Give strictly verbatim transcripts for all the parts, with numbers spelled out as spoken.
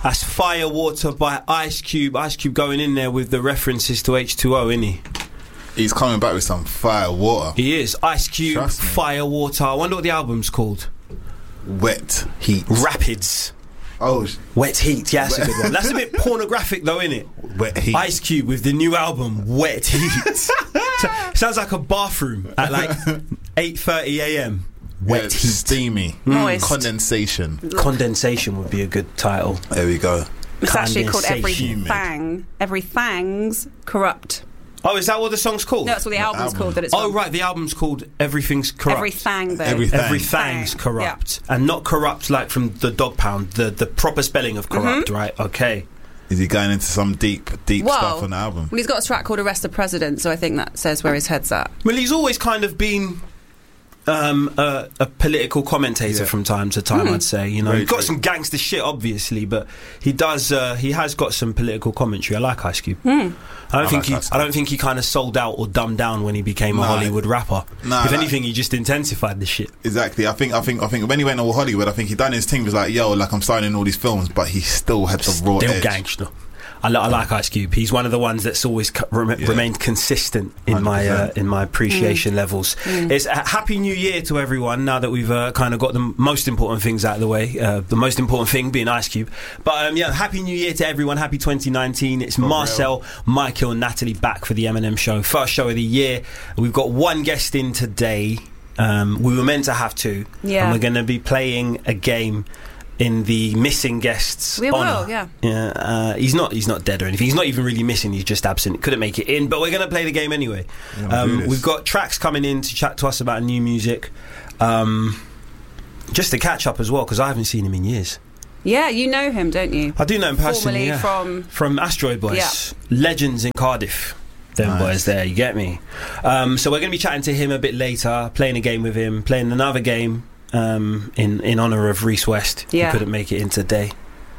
That's Firewater by Ice Cube. Ice Cube going in there with the references to H two O, isn't he? He's coming back with some firewater. He is. Ice Cube, Firewater. I wonder what the album's called. Wet Heat. Rapids. Oh, Wet Heat. Yeah, that's a good one. That's a bit pornographic, though, isn't it? Wet Heat. Ice Cube with the new album, Wet Heat. Sounds like a bathroom at like eight thirty a.m. Wet yeah, Heat. Steamy. Moist. Condensation. Condensation would be a good title. There we go. It's actually called Every Condensation. Fang. Every Fang's Corrupt. Oh, is that what the song's called? No, that's what the, The album's album. called. That it's Oh, from. right, the album's called Everything's Corrupt. Every Fang, though. Every Fang. Every Thang's Fang. Corrupt. And not corrupt like from the Dog Pound, the, the proper spelling of corrupt, right? Okay. Is he going into some deep, deep Well, stuff on the album? Well, he's got a track called Arrest the President, so I think that says where his head's at. Well, he's always kind of been um, a, a political commentator Yeah. from time to time, I'd say. You know, Very he's got true. some gangster shit, obviously, but he does. Uh, he has got some political commentary. I like Ice Cube. Hmm. I don't I think like he. Ice I don't think he kind of sold out or dumbed down when he became a Nah. Hollywood rapper. Nah, if like- anything, he just intensified the shit. Exactly. I think. I think. I think when he went to Hollywood, I think he done his thing. Was like, yo, like I'm starting all these films, but he still had the raw Still edge. gangster. I, li- I like Ice Cube. He's one of the ones that's always co- rem- Yeah. remained consistent in my uh, one hundred percent. in my appreciation levels. It's a happy New Year to everyone. Now that we've uh, kind of got the m- most important things out of the way, uh, the most important thing being Ice Cube. But um, yeah, happy New Year to everyone. Happy twenty nineteen. It's Marcel, Michael, and Natalie back for the Eminem show. First show of the year. We've got one guest in today. Um, we were meant to have two, Yeah. and we're going to be playing a game in the missing guests We honour. will, yeah. Yeah, uh, he's not. He's not dead or anything. He's not even really missing. He's just absent. Couldn't make it in. But we're going to play the game anyway. Yeah, we'll do Um, this. we've got tracks coming in to chat to us about new music. Um, just to catch up as well, because I haven't seen him in years. Yeah, you know him, don't you? I do know him personally. Formerly Yeah. from... from Asteroid Boys, Yeah. legends in Cardiff. Them Nice. boys there, you get me. Um, so we're going to be chatting to him a bit later, playing a game with him, playing another game. Um, in in honour of Reese West, Yeah. who couldn't make it in today.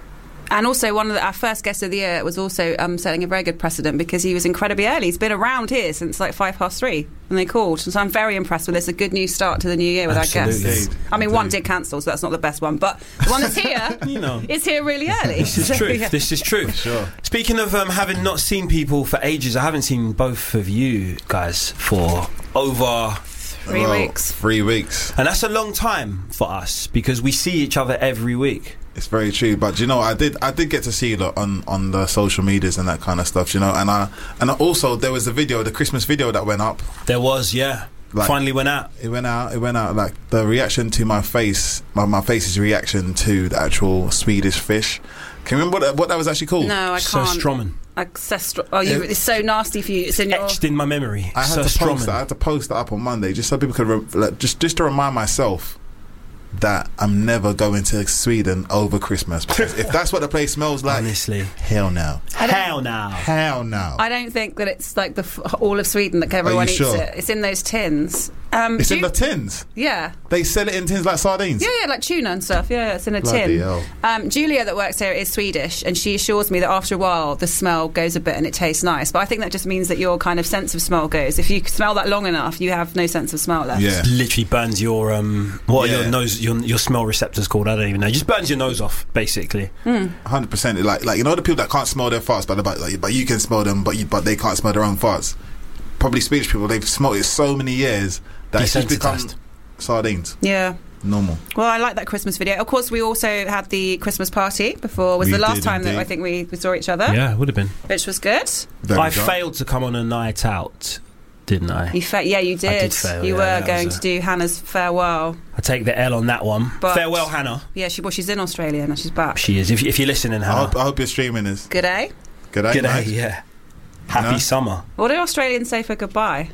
And also, one of the, our first guests of the year was also um, setting a very good precedent because he was incredibly early. He's been around here since like five past three when they called. So I'm very impressed with this. A good new start to the new year with Absolutely. our guests. Indeed. I mean, one Indeed. did cancel, so that's not the best one. But the one that's here You know. is here really early. This is So, truth. yeah. This is truth. Sure. Speaking of um, having not seen people for ages, I haven't seen both of you guys for over, Three Well, weeks. Three weeks. and that's a long time for us because we see each other every week. It's very true, but you know, I did, I did get to see it on on the social medias and that kind of stuff, you know, and I, and also there was a video, the Christmas video that went up. There was, yeah, Like- finally went out. It went out. It went out. Like the reaction to my face, my, my face's reaction to the actual Swedish fish. Can you remember what that, what that was actually called? No, I So can't. Stroman, Ancestral. Oh, you, It- it's so nasty for you. It's in your. etched in my memory. I had Sir to post Stroman. that. I had to post that up on Monday just so people could re- like, just just to remind myself that I'm never going to Sweden over Christmas, because if that's what the place smells like, Honestly, hell no, hell now. hell no. I don't think that it's like the f- all of Sweden that everyone you eats sure? it. It's in those tins. Um, It's do in you- the tins. yeah. They sell it in tins like sardines. Yeah, yeah, like tuna and stuff. Yeah, it's in a Bloody tin. hell. Um, Julia, that works here, is Swedish, and she assures me that after a while the smell goes a bit and it tastes nice. But I think that just means that your kind of sense of smell goes. If you smell that long enough, you have no sense of smell left. Yeah. Literally burns your um what are Yeah. your nose your your smell receptors called? I don't even know. Just burns your nose off, basically. one hundred percent. Like, like you know the people that can't smell their farts, but but, like, but you can smell them, but you, but they can't smell their own farts. Probably Swedish people, they've smelled it so many years that it's just become Desensitised. sardines. Yeah. Normal. Well, I like that Christmas video. Of course, we also had the Christmas party before. Was We the last did time that indeed. I think we, we saw each other, Yeah, it would have been. which was good. Very I dark. failed to come on a night out, didn't I? You fa- yeah, you did. did fail, you yeah, were that going was to a- do Hannah's farewell. I take the L on that one. But- Farewell, Hannah. Yeah, she well, she's in Australia now. She's back. She is. If, if you're listening, I Hannah. hope, I hope you're streaming this. Good day. Good day, Good day, mate. yeah. Happy No? summer. What do Australians say for goodbye?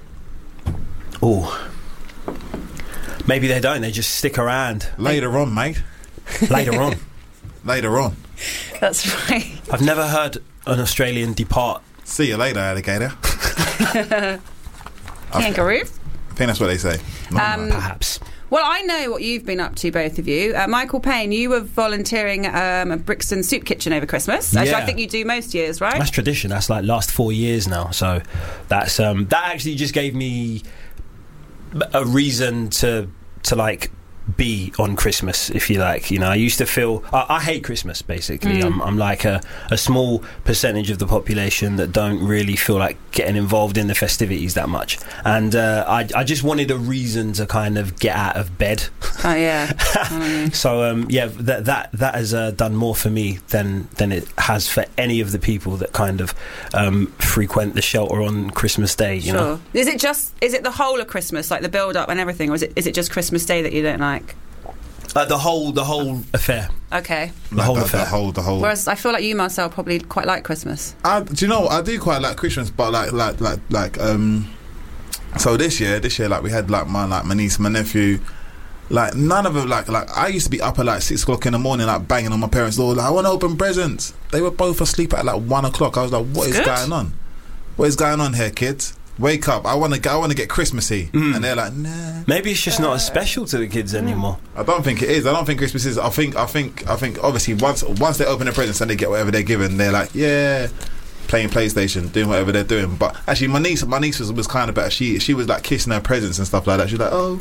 Oh. Maybe they don't. They just stick around Later on, mate. later on. Later on. That's right. I've never heard an Australian depart. See you later, alligator. Kangaroo. I think that's what they say. No, Um, no. Perhaps. Well, I know what you've been up to, both of you. Uh, Michael Payne, you were volunteering um, at Brixton Soup Kitchen over Christmas. Actually, Yeah. I think you do most years, right? That's tradition. That's like last four years now. So that's um that actually just gave me a reason to to like be on Christmas, if you like. You know, I used to feel I, I hate Christmas. Basically, mm. I'm, I'm like a, a small percentage of the population that don't really feel like getting involved in the festivities that much, and uh, I, I just wanted a reason to kind of get out of bed. Oh yeah. mm. So um, yeah, that that that has uh, done more for me than than it has for any of the people that kind of um, frequent the shelter on Christmas Day. You sure. know, is it just is it the whole of Christmas, like the build up and everything, or is it is it just Christmas Day that you don't like? Uh, the whole, the whole affair. Okay. The whole the, affair. The whole, the whole. Whereas I feel like you, Marcel, probably quite like Christmas. I, do you know? I do quite like Christmas, but like, like, like, like. Um, so this year, this year, like we had like my like my niece, my nephew. Like none of them. Like, like I used to be up at like six o'clock in the morning, like banging on my parents' door. Like I want to open presents. They were both asleep at like one o'clock. I was like, what That's is good. going on? What is going on here, kids? Wake up! I want to. I want to get Christmassy, mm. and they're like, "Nah." Maybe it's just not as special to the kids anymore. I don't think it is. I don't think Christmas is. I think. I think. I think. Obviously, once once they open their presents and they get whatever they're given, they're like, "Yeah," playing PlayStation, doing whatever they're doing. But actually, my niece, my niece was, was kind of better. She she was like kissing her presents and stuff like that. She was like, "Oh."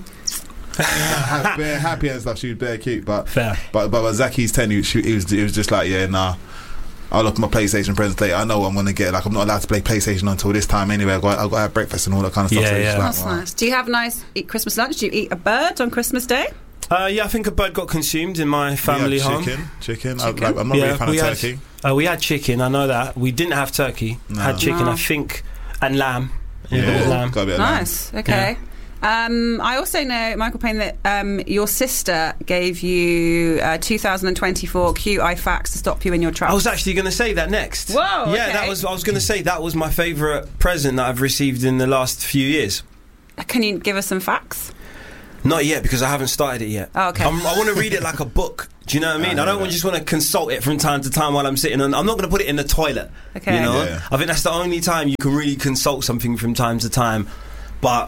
Yeah, very happy and stuff. She was very cute, but Fair. But but, but Zaki's ten, he, she, he was he was just like, yeah, nah. I'll look at my PlayStation presents later. I know what I'm going to get. Like, I'm not allowed to play PlayStation until this time anyway. I've got, I've got to have breakfast and all that kind of stuff. Yeah, so yeah. like, That's wow. nice. Do you have nice eat Christmas lunch? Do you eat a bird on Christmas Day? Uh, yeah, I think a bird got consumed in my family Yeah, home. chicken, chicken. I, Chicken? like, I'm not Yeah, really a fan of we had- turkey. Uh, we had chicken, I know that. We didn't have turkey. No. Had chicken, No. I think, and lamb. Yeah, a bit of lamb. got a bit of lamb. Nice. Okay. Um, I also know, Michael Payne, that um, your sister gave you uh, two thousand twenty-four Q I facts to stop you in your tracks. I was actually going to say that next. Whoa, Yeah, okay. that was. I was going to say that was my favourite present that I've received in the last few years. Can you give us some facts? Not yet, because I haven't started it yet. Oh, okay. I'm, I want to read it like a book. Do you know what I mean? I I don't know just want to consult it from time to time while I'm sitting on. I'm not going to put it in the toilet. Okay. You know? Yeah. I think that's the only time you can really consult something from time to time. But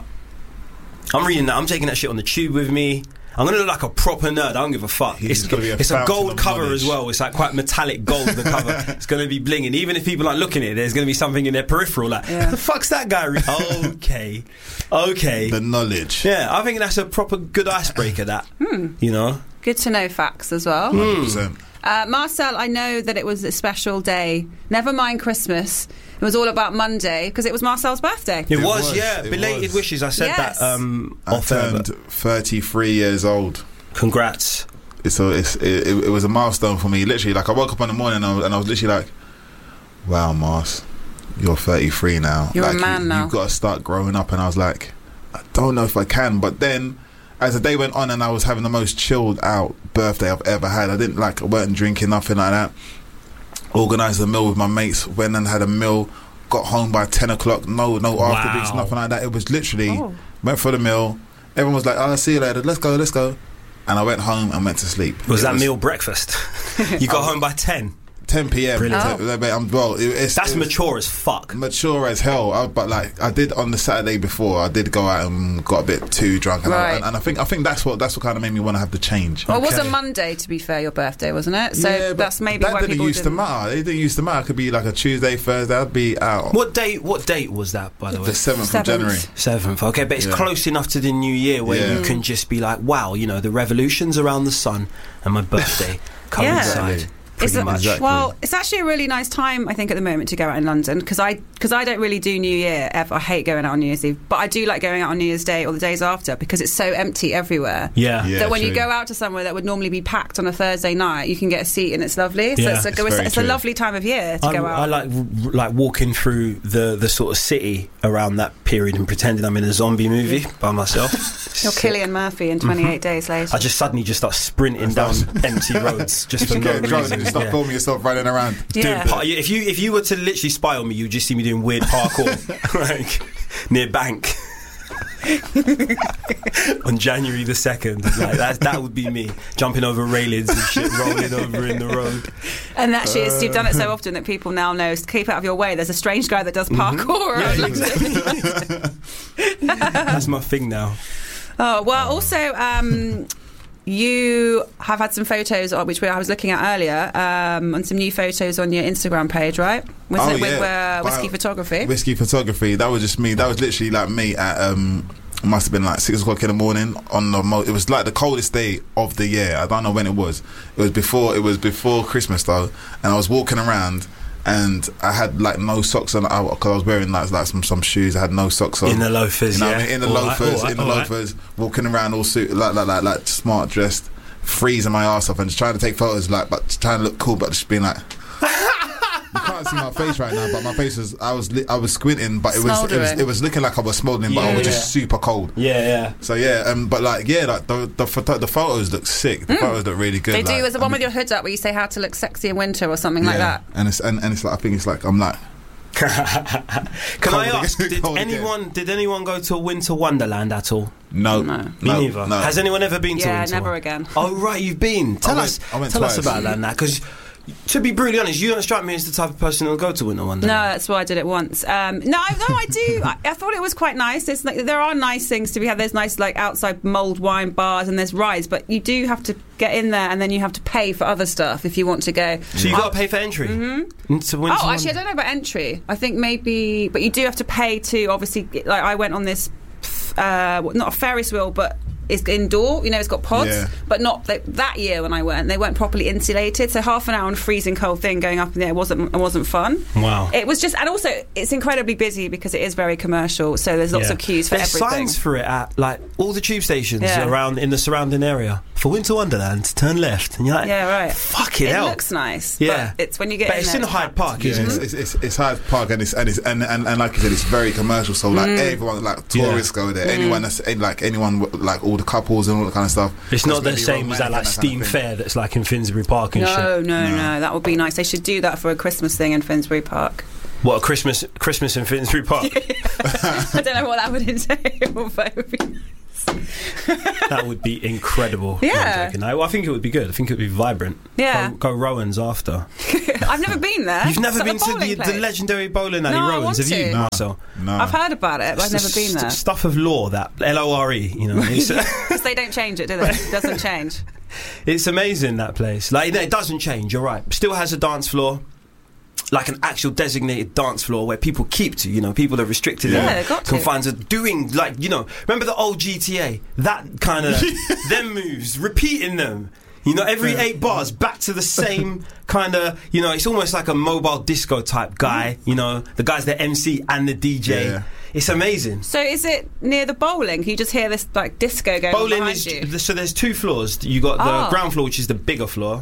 I'm reading that. I'm taking that shit on the tube with me. I'm going to look like a proper nerd. I don't give a fuck. He's It's, gonna be a it's a fountain gold of cover knowledge. as well. It's like quite metallic gold, the cover. It's going to be blinging. Even if people aren't looking at it, there's going to be something in their peripheral like, Yeah. the fuck's that guy reading? Okay. Okay. The knowledge. Yeah, I think that's a proper good icebreaker, that. Hmm. You know? Good to know facts as well. one hundred percent. Uh, Marcel, I know that it was a special day. Never mind Christmas. It was all about Monday because it was Marcel's birthday. It, It was, was, yeah. it Belated was. wishes. I said Yes. that um, I off air, turned but thirty-three years old. congrats. So it's, it, it, it was a milestone for me. Literally, like I woke up in the morning and I was, and I was literally like, "Wow, Mars, you're thirty-three now. You're a like, man you, now. You've got to start growing up." And I was like, "I don't know if I can." But then, as the day went on, and I was having the most chilled out birthday I've ever had. I didn't like, I weren't drinking nothing like that. Organised a meal with my mates. Went and had a meal. Got home by ten o'clock. No, no after drinks, Wow. nothing like that. It was literally Oh. went for the meal. Everyone was like, "Oh, I'll see you later. Let's go, let's go." And I went home and went to sleep. Was It that meal breakfast? You got home by ten. ten p.m. Brilliant. ten I'm, well, it, it's, That's it was mature as fuck. mature as hell. I, but like I did on the Saturday before, I did go out and got a bit too drunk, and, Right. I, and, and I think I think that's what that's what kind of made me want to have the change. Well, it was a Okay. Monday, to be fair, your birthday, wasn't it? So Yeah, but that's maybe that why didn't people used to didn't. matter. It didn't used to matter. It could be like a Tuesday, Thursday. I'd be out. What date? What date was that? By the way, The seventh of Seventh. January. seventh. Okay, but it's Yeah. close enough to the new year where Yeah. you can just be like, "Wow, you know, the revolutions around the sun and my birthday coincide." Exactly. It's Pretty a- much. Exactly. Well, it's actually a really nice time, I think, at the moment to go out in London because I because I don't really do New Year ever. I hate going out on New Year's Eve, but I do like going out on New Year's Day or the days after because it's so empty everywhere. Yeah. Yeah. that when you true. go out to somewhere that would normally be packed on a Thursday night, you can get a seat and it's lovely. So Yeah. it's, a, It's it's, very it's a true. lovely time of year to I, go out. I like r- like walking through the, the sort of city around that period and pretending I'm in a zombie movie by myself. You're Sick. Cillian Murphy in twenty-eight days later. I just suddenly just start sprinting down empty roads just for You no get a drone reason. and you start Yeah. filming yourself running around. Yeah. Doing par- if you if you were to literally spy on me, you'd just see me doing weird parkour, like near Bank on January the second. Like that, that would be me jumping over railings and shit, rolling over in the road. And actually, it's, you've done it so often that people now know to keep out of your way. There's a strange guy that does parkour around London. That's my thing now. Oh, well, also, um, you have had some photos, uh, which we, I was looking at earlier, um, and some new photos on your Instagram page, right? Wasn't Oh, it with yeah. uh, Whiskey Wow. Photography? Whiskey photography. That was just me. That was literally like me at um it must have been like six o'clock in the morning on the mo- it was like the coldest day of the year. I don't know when it was. It was before it was before Christmas though, and I was walking around and I had like no socks on because I was wearing like, like some some shoes. I had no socks on in the loafers, you know yeah, what I mean? in the all loafers, right, all right, in the all loafers, right. walking around all suit like like like like smart dressed, freezing my ass off and just trying to take photos, like but trying to look cool, but just being like. You can't see my face right now, but my face was I was li- I was squinting, but it was, it was it was looking like I was smouldering, but yeah, I was yeah. just super cold. Yeah, yeah. So yeah, um, but like yeah, like the the, photo, the photos look sick. The mm. photos look really good. They do. Like, There's the one I mean, with your hood up where you say how to look sexy in winter or something yeah, like that. And it's and, and it's like I think it's like I'm like. Can Cold I ask? again, Did cold anyone again. did anyone go to a winter wonderland at all? No, No. Me no, neither. No. Has anyone ever been to Yeah, winter? never one? again. Oh right, you've been. Tell I us. went- I went tell us twice. about that now, because. To be brutally honest, you don't strike me as the type of person who'll go to winter No, wonderland. that's why I did it once. Um, no, no, I do. I, I thought it was quite nice. There's like, there are nice things to be had. There's nice like outside mulled wine bars and there's rides, but you do have to get in there and then you have to pay for other stuff if you want to go. So you got to pay for entry. Mm-hmm. Into winter Oh, actually, I don't know about entry. I think maybe, but you do have to pay to obviously. Like I went on this, uh, not a Ferris wheel, but. It's indoor, you know, it's got pods, Yeah. but not like, that year when I went, they weren't properly insulated. So half an hour on a freezing cold thing going up in the air wasn't it wasn't fun. Wow. It was just, and also it's incredibly busy because it is very commercial. So there's lots Yeah. of queues for There's everything. signs for it at like all the tube stations Yeah. around in the surrounding area. For Winter Wonderland, turn left, and you're like, Yeah, right. Fuck it, It hell. looks nice. Yeah. but it's when you get. But in it's there, in Hyde Park, Yeah, isn't it's, it? it's, it's, it's Hyde Park and it's and it's and, and, and like you said, it's very commercial. So like Mm. everyone, like tourists go there. Anyone that's like anyone, like all the couples and all that kind of stuff. It's not the maybe same as that romantic like and steam kind of thing. fair that's like in Finsbury Park and No, shit. no, no, No. That would be nice. They should do that for a Christmas thing in Finsbury Park. What, a Christmas Christmas in Finsbury Park? I don't know what that would entail, but it would be nice. That would be incredible. Yeah. No, I'm joking. I, well, I think it would be good. I think it would be vibrant. Yeah. Go, go Rowan's after. I've never been there. You've never Is that been a to bowling the, the place? legendary bowling alley, No, I Rowan's, want have you, to. No. Marcel? No, I've heard about it, but I've never been there. Stuff of law, that L O R E, you know. It's, Because they don't change it, do they? It doesn't change. it's amazing, that place. Like, no, it doesn't change, you're right. Still has a dance floor. Like an actual designated dance floor where people keep to, you know, people are restricted Yeah, and they've got to. confined to doing, like, you know, remember the old G T A? That kind of, them moves, repeating them. You know, every eight bars, back to the same kind of, you know, it's almost like a mobile disco type guy, you know, the guy's the M C and the D J. Yeah. It's amazing. So is it near the bowling? Can you just hear this like disco going on Bowling behind is, you? so there's two floors. You got the Oh. ground floor, which is the bigger floor,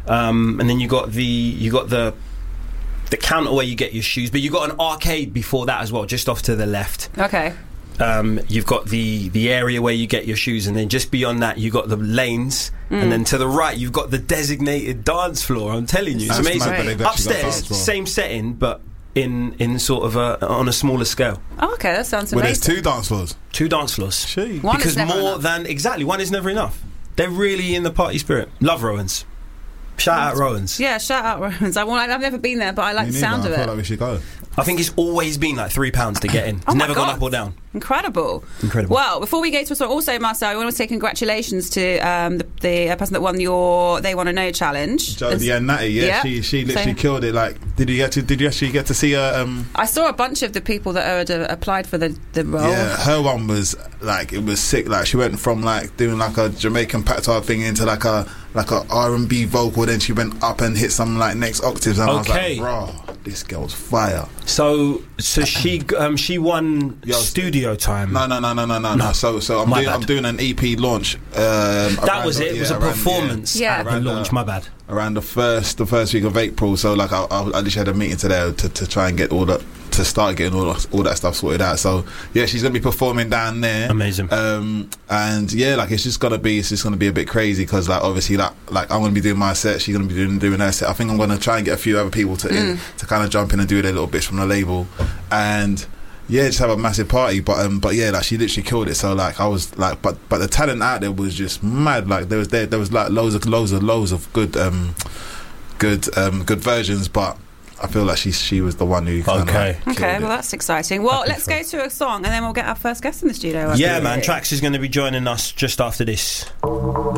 um, and then you got the, you got the, the counter where you get your shoes, but you got an arcade before that as well, just off to the left. Okay. Um, you've got the the area where you get your shoes, and then just beyond that you got the lanes, Mm. and then to the right you've got the designated dance floor. I'm telling you, it's That's amazing. mad that they've actually got Upstairs, dance floor. same setting, but in in sort of a, on a smaller scale. Oh, okay, that sounds Well, there's amazing. two dance floors. Two dance floors. Gee. One is because never more enough. than exactly one is never enough. They're really in the party spirit. Love Rowan's. Shout out Rowan's. Yeah, shout out Rowan's. I want, I've never been there, but I like Me the neither. sound I of feel it. like we should go. I think it's always been like three pounds to get in. It's Oh my never gone God. up or down. Incredible. Incredible. Well, before we go to a song, also, Marcel, I want to say congratulations to um, the, the uh, person that won your They Want to Know challenge. Jo- It's- yeah, Natty. Yeah, Yeah. she she literally So- killed it. Like, did you get to? Did you actually get to see her? Um, I saw a bunch of the people that had uh, applied for the, the role. Yeah, her one was like it was sick. Like she went from like doing like a Jamaican patois thing into like a like a R and B vocal. Then she went up and hit some like next octaves, and Okay. I was like, bro, this girl's fire. So so she um, she won Yo, studio time. No, no, no, no, no, no, No. no. So so I'm My doing bad. I'm doing an E P launch. Um, That around was the- it. It yeah, was a around- performance Yeah. at the Around, launch. uh, My bad. around the first the first week of April. So like I, I, I literally had a meeting today to, to try and get all that to start getting all that, all that stuff sorted out. So yeah, she's gonna be performing down there. Amazing. Um, and yeah, like it's just gonna be it's just gonna be a bit crazy because like obviously like like I'm gonna be doing my set. She's gonna be doing doing her set. I think I'm gonna try and get a few other people to in, to kind of jump in and do their little bits from the label and. Yeah, just have a massive party, but um, but yeah, like she literally killed it. So like I was like, but but the talent out there was just mad. Like there was there there was like loads of loads of loads of good um, good um, good versions. But I feel like she she was the one who kinda, Okay. like, killed Okay, it. well, that's exciting. Well, Happy let's for go her. to a song and then we'll get our first guest in the studio. I Yeah, believe. man. Trax is going to be joining us just after this.